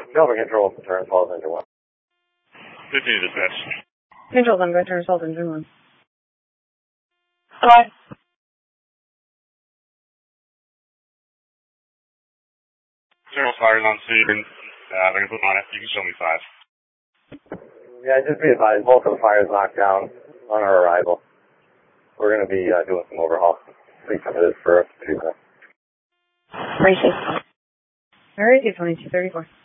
Delta Control, turn falls engine 1. 15 dispatch. Controls, I'm going to turn assault engine 1. Bye. General fires on scene. I can put on it. You can show me 5. Yeah, just be advised, both of the fires knocked down on our arrival. We're going to be doing some overhaul. See some of this for us to do that. Racing. Alright, 2234.